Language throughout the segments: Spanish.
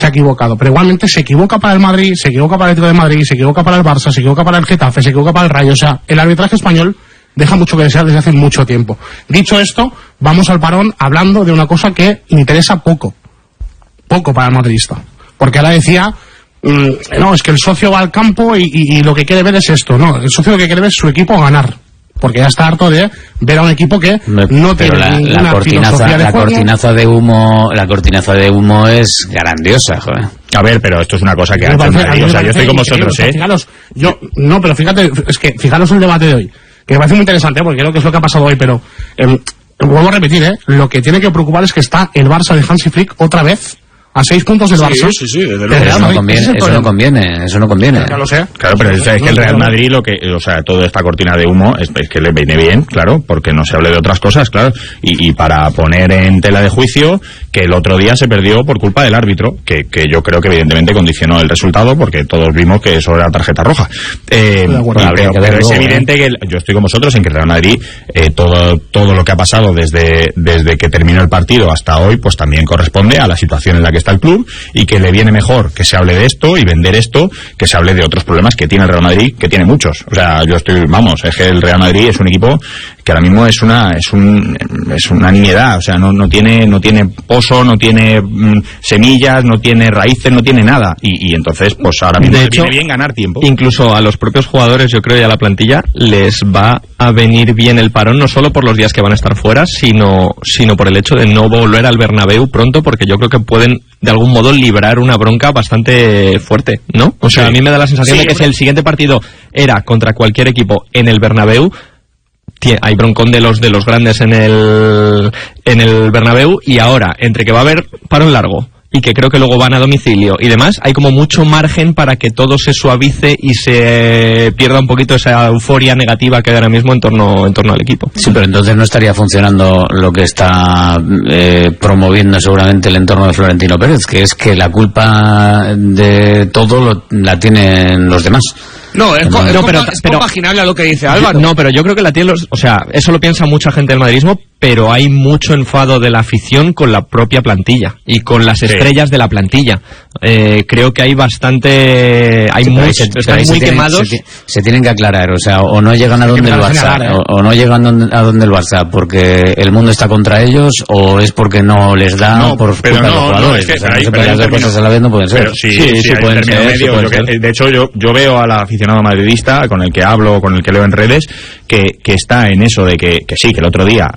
se ha equivocado, pero igualmente se equivoca para el Madrid, se equivoca para el Atlético de Madrid, se equivoca para el Barça, se equivoca para el Getafe, se equivoca para el Rayo. O sea, el arbitraje español deja mucho que desear desde hace mucho tiempo. Dicho esto, vamos al parón hablando de una cosa que interesa poco para el madridista, porque ahora decía, no, es que el socio va al campo y lo que quiere ver es esto. No, el socio lo que quiere ver es su equipo ganar, porque ya está harto de ver a un equipo que no tiene ninguna filosofía de juego. La cortinaza de humo es grandiosa, joder. A ver, pero esto es una cosa que ha hecho el Madrid. O sea, yo estoy con vosotros, Fijaros el debate de hoy, que me parece muy interesante, porque creo que es lo que ha pasado hoy, pero vuelvo a repetir, lo que tiene que preocupar es que está el Barça de Hansi Flick otra vez a 6 puntos del Barça. Sí, desde luego. Eso no conviene. Ya lo sé. Claro, pero es que el Real Madrid, toda esta cortina de humo es que le viene bien, claro, porque no se hable de otras cosas, claro, y para poner en tela de juicio que el otro día se perdió por culpa del árbitro, que yo creo que evidentemente condicionó el resultado, porque todos vimos que eso era tarjeta roja. Pero es evidente que yo estoy con vosotros en que el Real Madrid, todo lo que ha pasado desde que terminó el partido hasta hoy, pues también corresponde a la situación en la que está el club, y que le viene mejor que se hable de esto y vender esto, que se hable de otros problemas que tiene el Real Madrid, que tiene muchos. O sea, es que el Real Madrid es un equipo que ahora mismo es una nimiedad. O sea, no tiene pozo, no tiene semillas, no tiene raíces, no tiene nada, y entonces pues ahora mismo viene bien ganar tiempo. Incluso a los propios jugadores, yo creo, y a la plantilla les va a venir bien el parón, no solo por los días que van a estar fuera, sino por el hecho de no volver al Bernabéu pronto, porque yo creo que pueden de algún modo librar una bronca bastante fuerte, ¿no? O sea, a mí me da la sensación de que si el siguiente partido era contra cualquier equipo en el Bernabéu, hay broncón de los grandes en el Bernabéu, y ahora, entre que va a haber parón largo y que creo que luego van a domicilio y demás, hay como mucho margen para que todo se suavice y se pierda un poquito esa euforia negativa que hay ahora mismo en torno al equipo. Sí, pero entonces no estaría funcionando lo que está promoviendo seguramente el entorno de Florentino Pérez, que es que la culpa de todo la tienen los demás. No, es compaginable a lo que dice Álvaro. No, pero yo creo que la tiene eso lo piensa mucha gente del madridismo, pero hay mucho enfado de la afición con la propia plantilla y con las estrellas de la plantilla. Creo que hay bastante... están muy quemados. Se tienen que aclarar, o sea, o no llegan a donde el Barça, o no llegan a donde el Barça porque el mundo está contra ellos, o es porque no les da por culpa de los jugadores. Las dos cosas a la vez no pueden ser. Pero sí pueden ser. De hecho, yo veo a la afición madridista con el que hablo, con el que leo en redes, que está en eso de que sí, que el otro día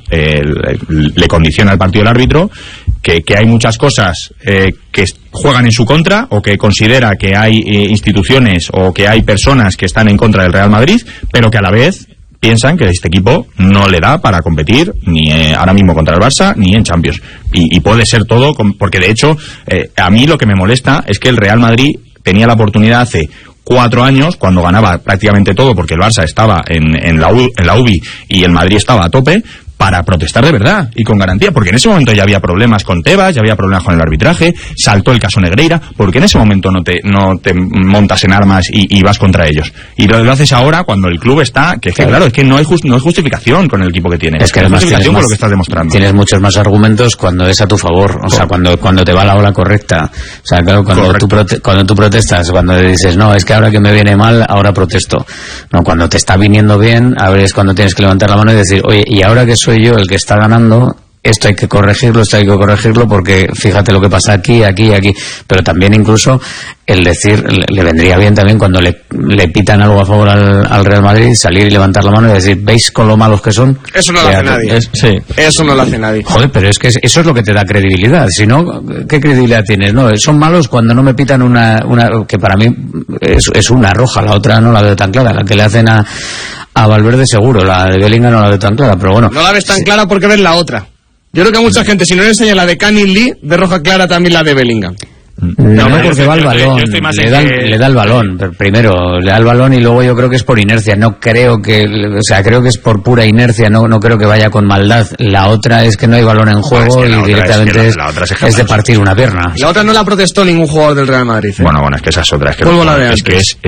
le condiciona el partido el árbitro, que hay muchas cosas que juegan en su contra, o que considera que hay instituciones o que hay personas que están en contra del Real Madrid, pero que a la vez piensan que este equipo no le da para competir ni ahora mismo contra el Barça ni en Champions, y puede ser todo, porque de hecho a mí lo que me molesta es que el Real Madrid tenía la oportunidad hace 4 años, cuando ganaba prácticamente todo, porque el Barça estaba en la UBI y el Madrid estaba a tope, para protestar de verdad y con garantía, porque en ese momento ya había problemas con Tebas, ya había problemas con el arbitraje, saltó el caso Negreira, porque en ese momento no te montas en armas y vas contra ellos, y lo haces ahora cuando el club está, que claro, es que no hay justificación con el equipo que tiene, es que además justificación con lo que estás demostrando. Tienes muchos más argumentos cuando es a tu favor, o sea, cuando te va la ola correcta, o sea, claro, cuando tú protestas, cuando dices, no, es que ahora que me viene mal, ahora protesto, no, cuando te está viniendo bien, a ver, es cuando tienes que levantar la mano y decir, oye, y ahora que soy yo el que está ganando, esto hay que corregirlo, porque fíjate lo que pasa aquí, pero también incluso el decir, le vendría bien también cuando le pitan algo a favor al Real Madrid, salir y levantar la mano y decir, ¿veis con lo malos que son? Eso no lo hace nadie. Eso no lo hace nadie. Joder, pero es que eso es lo que te da credibilidad, si no, ¿qué credibilidad tienes? No, son malos cuando no me pitan una que para mí es una roja, la otra no la veo tan clara, la que le hacen a Valverde seguro, la de Bellingham no la veo tan clara, pero bueno. No la ves tan clara porque ves la otra. Yo creo que a mucha gente, si no le enseña la de Canning Lee, de roja clara también la de Bellingham. No, porque va al balón, le da el balón, primero le da el balón y luego yo creo que es por inercia, no creo que, o sea, creo que es por pura inercia, no creo que vaya con maldad. La otra es que no hay balón en juego, y directamente es de partir una pierna. La otra no la protestó ningún jugador del Real Madrid. Bueno, es que esa es otra, es que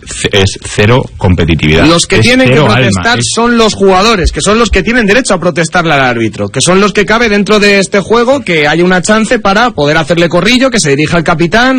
cero competitividad. Los que tienen que protestar alma, son los jugadores, que son los que tienen derecho a protestarle al árbitro, que son los que cabe dentro de este juego que haya una chance para poder hacerle corrillo, que se dirija al capitán